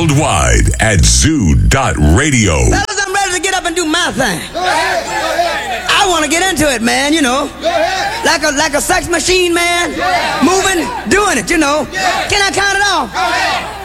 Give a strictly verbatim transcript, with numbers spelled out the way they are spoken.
worldwide at zoo dot radio. Fellas, I'm ready to get up and do my thing. Go ahead, go ahead. I want to get into it, man, you know. Go ahead. Like a like a sex machine, man. Yeah. Moving, doing it, you know. Yeah. Can I count it off? Go ahead.